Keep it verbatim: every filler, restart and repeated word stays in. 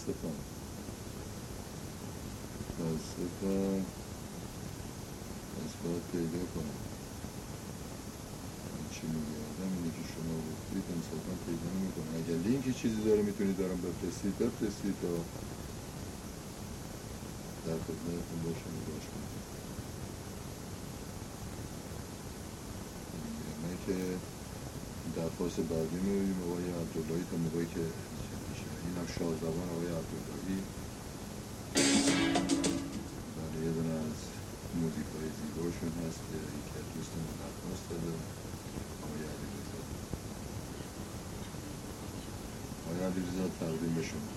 متاسفم متاسفم از باید پیدا کنم این چی میگه آدم اینه که شما گفتید انصافا پیدا نمیکنم. اگر لینکی چیزی داره میتونید دارم بفرستید بفرستید تا در خدمتتون باشم نگاش کنم. نه که درخواست بعدی می‌بینیم آقای عبداللهی تا موقعی که این هم شاهزبان آقای عبداللهی. بله یه دونه از موزیکای زیباشون هست که یکی از دوستمون درخواست داده آقای علیرضا. آقای علیرضا تقدیم به شما.